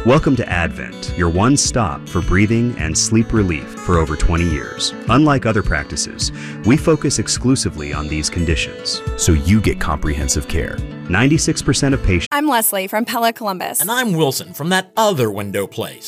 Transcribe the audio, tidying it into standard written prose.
Welcome to Advent, your one stop for breathing and sleep relief for over 20 years. Unlike other practices, we focus exclusively on these conditions, so you get comprehensive care. 96% of patients. I'm Leslie from Pella Columbus. And I'm Wilson from that other window place.